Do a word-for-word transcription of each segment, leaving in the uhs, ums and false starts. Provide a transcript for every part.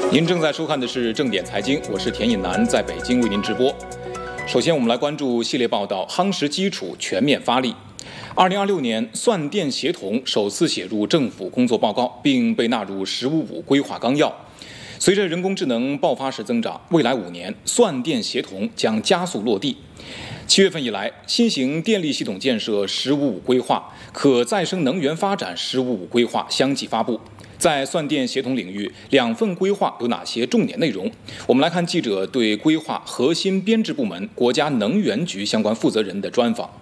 您正在收看的是正点财经，我是田颖南，在北京为您直播。首先，我们来关注系列报道：夯实基础，全面发力。二零二六年，算电协同首次写入政府工作报告，并被纳入“十五五”规划纲要。随着人工智能爆发式增长，未来五年算电协同将加速落地。七月份以来，新型电力系统建设“十五五”规划、可再生能源发展“十五五”规划相继发布。在算电协同领域，两份规划有哪些重点内容？我们来看记者对规划核心编制部门国家能源局相关负责人的专访。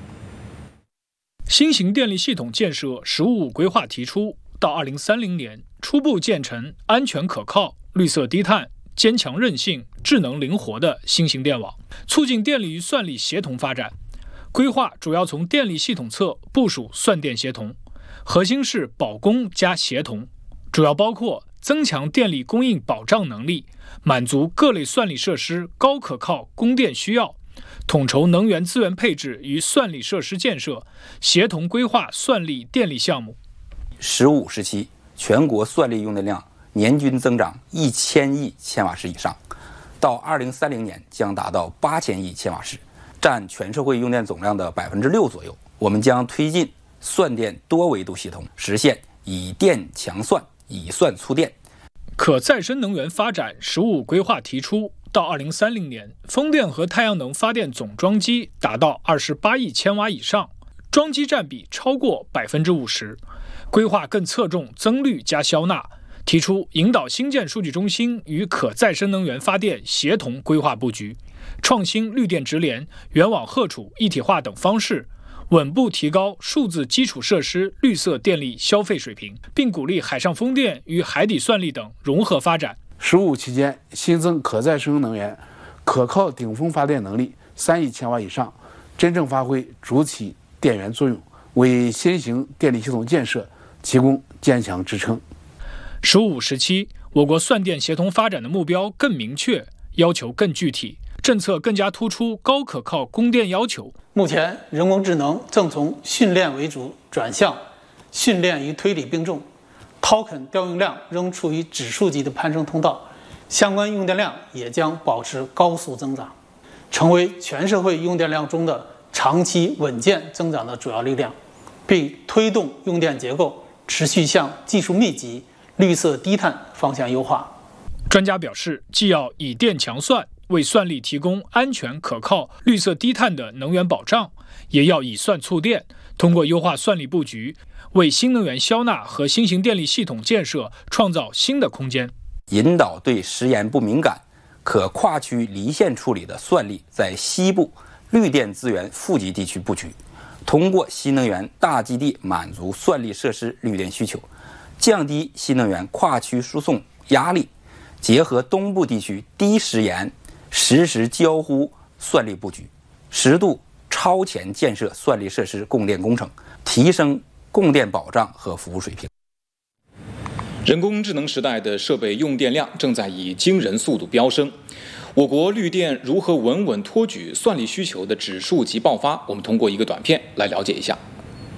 新型电力系统建设“十五五”规划提出，到二零三零年初步建成安全可靠、绿色低碳、坚强韧性、智能灵活的新型电网，促进电力与算力协同发展。规划主要从电力系统侧部署算电协同，核心是保供加协同，主要包括增强电力供应保障能力，满足各类算力设施高可靠供电需要，统筹能源资源配置与算力设施建设，协同规划算力电力项目。 十五时期，全国算力用电量年均增长一千亿千瓦时以上，到二零三零年将达到八千亿千瓦时，占全社会用电总量的百分之六左右。我们将推进算电多维度系统，实现以电强算，以算促电。 可再生能源发展“十五五”规划提出，到二零三零年，风电和太阳能发电总装机达到二十八亿千瓦以上，装机占比超过百分之五十。规划更侧重增绿加消纳，提出引导新建数据中心与可再生能源发电协同规划布局，创新绿电直连、远网荷储一体化等方式，稳步提高数字基础设施绿色电力消费水平，并鼓励海上风电与海底算力等融合发展。 十五期间新增可再生能源可靠顶峰发电能力三亿千瓦以上，真正发挥主体电源作用，为新型电力系统建设提供坚强支撑。 十五时期，我国算电协同发展的目标更明确，要求更具体，政策更加突出高可靠供电要求。 目前，人工智能正从训练为主转向训练与推理并重， token 调用量仍处于指数级的攀升通道，相关用电量也将保持高速增长，成为全社会用电量中的长期稳健增长的主要力量，并推动用电结构持续向技术密集、绿色低碳方向优化。 专家表示，既要以电强算，为算力提供安全可靠、绿色低碳的能源保障，也要以算促电，通过优化算力布局，为新能源消纳和新型电力系统建设创造新的空间。 引导对时延不敏感、可跨区离线处理的算力在西部绿电资源富集地区布局，通过新能源大基地满足算力设施绿电需求，降低新能源跨区输送压力，结合东部地区低时延、实时交互算力布局，适度超前建设算力设施供电工程，提升供电保障和服务水平。 人工智能时代的设备用电量正在以惊人速度飙升，我国绿电如何稳稳托举算力需求的指数级爆发，我们通过一个短片来了解一下。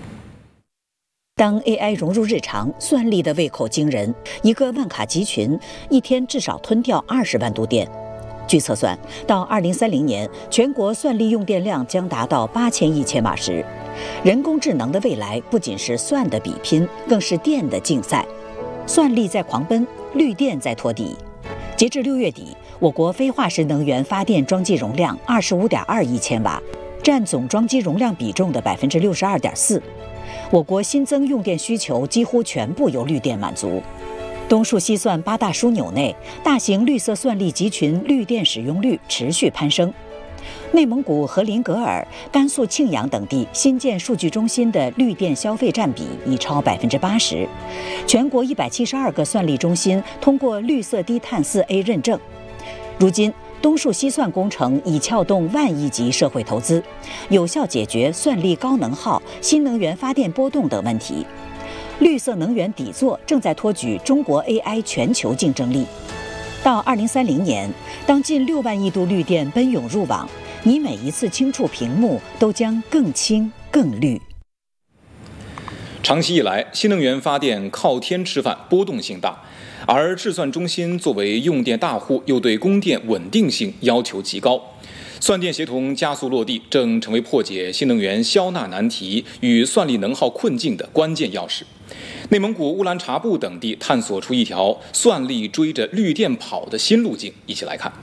当 A I 融入日常，算力的胃口惊人，一个万卡集群一天至少吞掉二十万度电。据测算，到二零三零年，全国算力用电量将达到八千亿千瓦时。人工智能的未来不仅是算的比拼，更是电的竞赛。算力在狂奔，绿电在托底。截至六月底，我国非化石能源发电装机容量二十五点二亿千瓦，占总装机容量比重的百分之六十二点四。我国新增用电需求几乎全部由绿电满足。东数西算八大枢纽内，大型绿色算力集群绿电使用率持续攀升。内蒙古和林格尔、甘肃庆阳等地新建数据中心的绿电消费占比已超百分之八十。全国一百七十二个算力中心通过绿色低碳四 A 认证。如今，东数西算工程已撬动万亿级社会投资，有效解决算力高能耗、新能源发电波动等问题。绿色能源底座正在托举中国 A I 全球竞争力。到二零三零年，当近六万亿度绿电奔涌入网，你每一次轻触屏幕都将更轻更绿。 长期以来，新能源发电靠天吃饭，波动性大，而制算中心作为用电大户，又对供电稳定性要求极高。算电协同加速落地，正成为破解新能源消纳难题与算力能耗困境的关键钥匙。内蒙古乌兰察布等地探索出一条算力追着绿电跑的新路径，一起来看。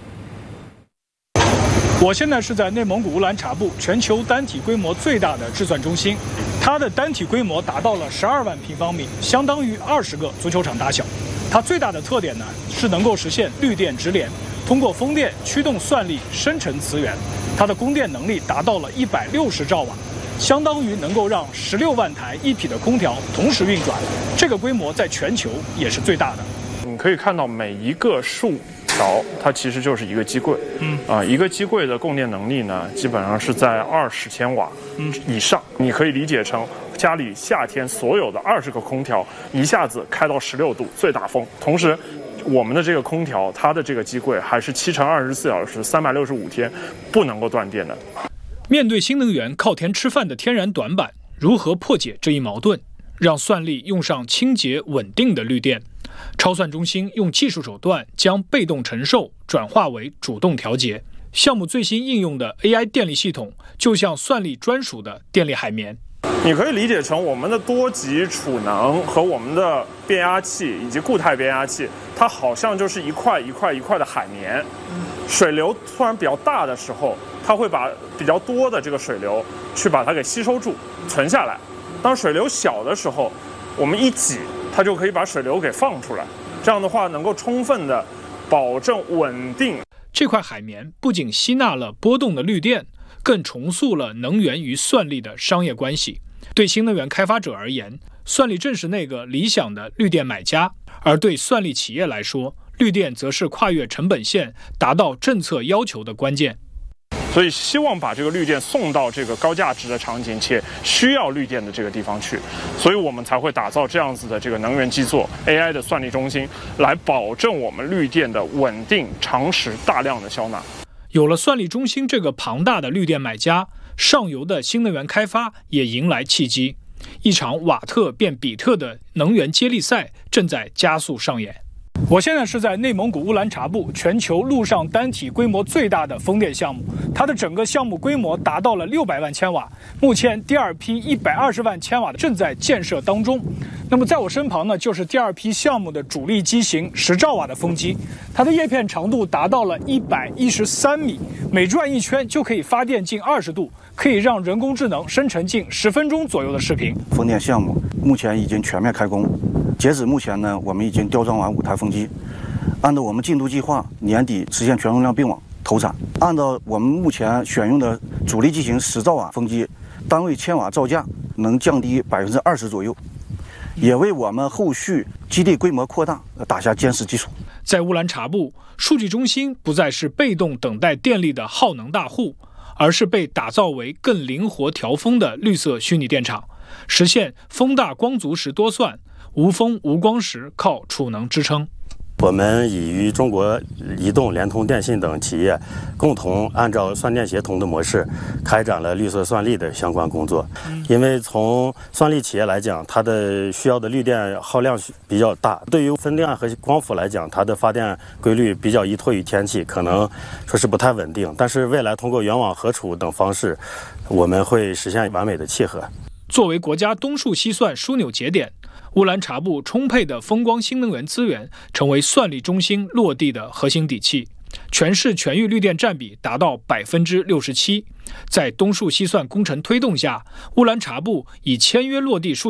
我现在是在内蒙古乌兰察布，全球单体规模最大的制算中心，它的单体规模达到了十二万平方米，相当于二十个足球场大小。它最大的特点呢，是能够实现绿电直联，通过风电驱动算力生成磁源，它的供电能力达到了一百六十兆瓦，相当于能够让十六万台一匹的空调同时运转。这个规模在全球也是最大的。 你可以看到每一个竖条，它其实就是一个机柜。嗯啊、呃，一个机柜的供电能力呢，基本上是在二十千瓦以上。嗯、你可以理解成家里夏天所有的二十个空调一下子开到十六度，最大风。同时，我们的这个空调，它的这个机柜还是七乘二十四小时、三百六十五天不能够断电的。 面对新能源靠天吃饭的天然短板，如何破解这一矛盾，让算力用上清洁稳定的绿电？超算中心用技术手段将被动承受转化为主动调节。项目最新应用的 A I 电力系统，就像算力专属的电力海绵。 你可以理解成我们的多级储能和我们的变压器以及固态变压器，它好像就是一块一块一块的海绵。水流突然比较大的时候，它会把比较多的这个水流去把它给吸收住存下来。当水流小的时候，我们一挤，它就可以把水流给放出来。这样的话，能够充分的保证稳定。 这块海绵不仅吸纳了波动的绿电，更重塑了能源与算力的商业关系。对新能源开发者而言，算力正是那个理想的绿电买家；而对算力企业来说，绿电则是跨越成本线达到政策要求的关键。 所以希望把这个绿电送到这个高价值的场景且需要绿电的这个地方去，所以我们才会打造这样子的这个能源基座 A I 的算力中心，来保证我们绿电的稳定、长时、大量的消纳。 有了算力中心这个庞大的绿电买家，上游的新能源开发也迎来契机。一场瓦特变比特的能源接力赛正在加速上演。我现在是在内蒙古乌兰察布，全球陆上单体规模最大的风电项目，它的整个项目规模达到了六百万千瓦，目前第二批一百二十万千瓦的正在建设当中。那么在我身旁呢，就是第二批项目的主力机型十兆瓦的风机，它的叶片长度达到了一百一十三米，每转一圈就可以发电近二十度，可以让人工智能生成近十分钟左右的视频。 风电项目目前已经全面开工，截止目前呢，我们已经吊装完五台风机，按照我们进度计划，年底实现全容量并网投产。按照我们目前选用的主力机型十兆瓦风机，单位千瓦造价能降低百分之二十左右，也为我们后续基地规模扩大打下坚实基础。 在乌兰察布，数据中心不再是被动等待电力的耗能大户，而是被打造为更灵活调风的绿色虚拟电厂，实现风大光足时多算，无风无光时靠储能支撑。 我们已与中国移动、联通、电信等企业共同按照算电协同的模式，开展了绿色算力的相关工作。因为从算力企业来讲，它的需要的绿电耗量比较大，对于风电和光伏来讲，它的发电规律比较依托于天气，可能说是不太稳定。但是未来通过远网合储等方式，我们会实现完美的契合。 作为国家东数西算枢纽节点，乌兰察布充沛的风光新能源资源成为算力中心落地的核心底气，全市全域绿电占比达到百分之六十七。在东数西算工程推动下，乌兰察布以签约落地数